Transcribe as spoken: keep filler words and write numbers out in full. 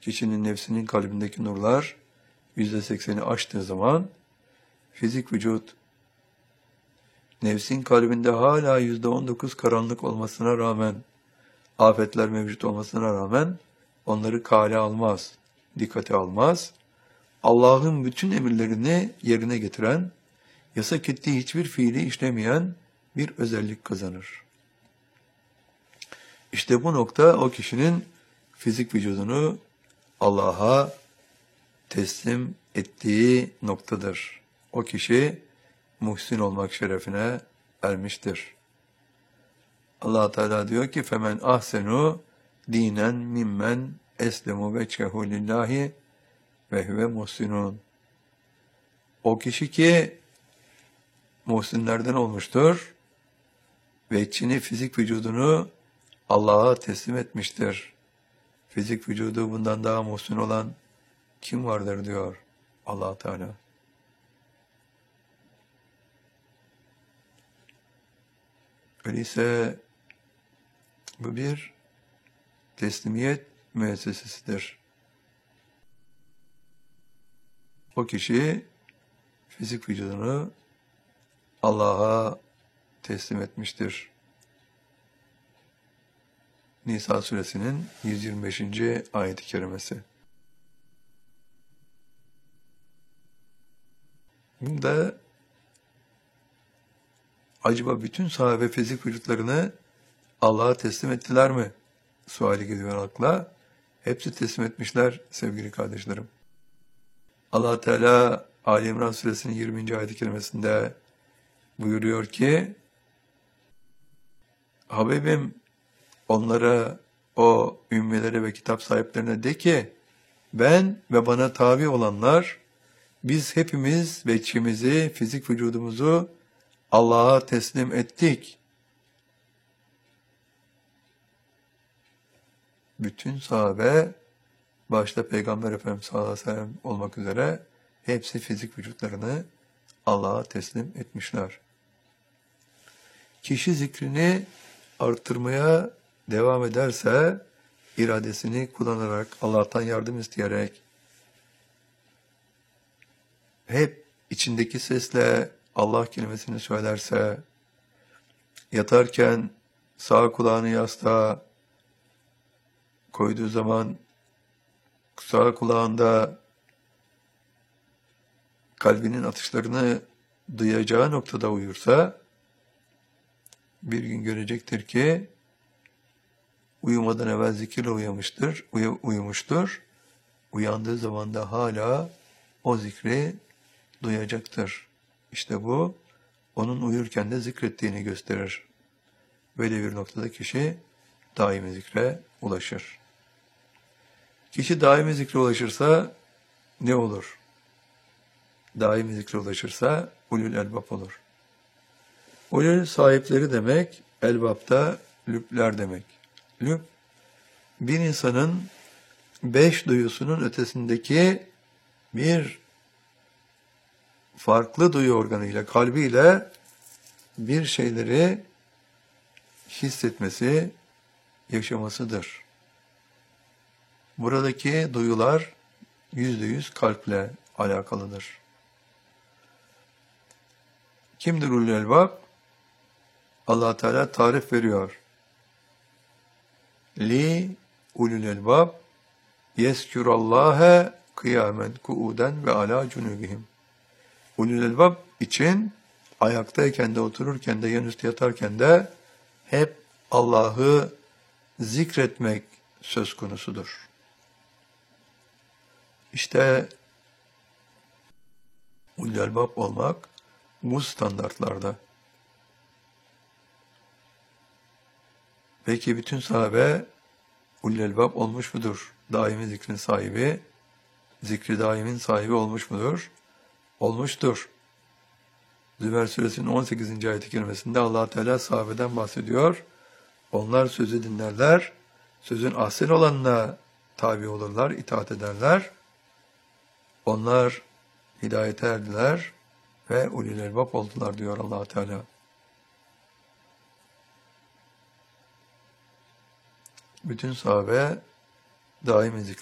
kişinin nefsinin kalbindeki nurlar yüzde sekseni aştığı zaman fizik vücut nefsin kalbinde hala yüzde on dokuz karanlık olmasına rağmen, afetler mevcut olmasına rağmen onları kale almaz, dikkate almaz. Allah'ın bütün emirlerini yerine getiren, yasak ettiği hiçbir fiili işlemeyen bir özellik kazanır. İşte bu nokta o kişinin fizik vücudunu Allah'a teslim ettiği noktadır. O kişi muhsin olmak şerefine ermiştir. Allah Teala diyor ki femen ahsenu dinen mimmen eslemu vechehu lillahi ve huve muhsinun. O kişi ki muhsinlerden olmuştur ve içini fizik vücudunu Allah'a teslim etmiştir. Fizik vücudu bundan daha muhsin olan kim vardır diyor Allah Teala. Öyleyse bu bir teslimiyet müessesesidir. O kişi fizik vücudunu Allah'a teslim etmiştir. Nisa suresinin yüz yirmi beşinci ayet-i kerimesi. Burada acaba bütün sahabe fizik vücutlarını Allah'a teslim ettiler mi? Suali geliyor akla. Hepsi teslim etmişler sevgili kardeşlerim. Allah Teala Ali İmran suresinin yirminci ayet-i kerimesinde buyuruyor ki Habibim onlara, o ümmelere ve kitap sahiplerine de ki ben ve bana tabi olanlar biz hepimiz veçhimizi, fizik vücudumuzu Allah'a teslim ettik. Bütün sahabe, başta Peygamber Efendimiz sallallahu aleyhi ve sellem olmak üzere hepsi fizik vücutlarını Allah'a teslim etmişler. Kişi zikrini arttırmaya devam ederse, iradesini kullanarak, Allah'tan yardım isteyerek, hep içindeki sesle Allah kelimesini söylerse, yatarken sağ kulağını yastığa koyduğu zaman sağ kulağında kalbinin atışlarını duyacağı noktada uyursa, bir gün görecektir ki uyumadan evvel zikirle uyamıştır, uy- uyumuştur. Uyandığı zaman da hala o zikri duyacaktır. İşte bu, onun uyurken de zikrettiğini gösterir. Böyle bir noktada kişi daimi zikre ulaşır. Kişi daimi zikre ulaşırsa ne olur? Daimi zikre ulaşırsa ulul elbab olur. Ulul sahipleri demek, elbapta lübler demek. Lüb, bir insanın beş duyusunun ötesindeki bir farklı duyu organıyla, kalbiyle bir şeyleri hissetmesi, yaşamasıdır. Buradaki duyular yüzde yüz kalple alakalıdır. Kimdir ulul elbab? Allah Teala tarif veriyor. Li ulul elbab yezkurallâhe kıyamen kuuden ve ala cunubihim. Ulul elbab için ayaktayken de otururken de yanüstü yatarken de hep Allah'ı zikretmek söz konusudur. İşte ulul elbab olmak bu standartlarda. Peki bütün sahabe ulul elbab olmuş mudur? Daimi zikrin sahibi, zikri daimin sahibi olmuş mudur? Olmuştur. Zümer suresinin on sekizinci ayet-i kerimesinde Allah Teala sahabeden bahsediyor. Onlar sözü dinlerler, sözün ahsen olanına tabi olurlar, itaat ederler. Onlar hidayete erdiler ve ulul elbab oldular diyor Allah Teala. Bütün sahabe daimi zikr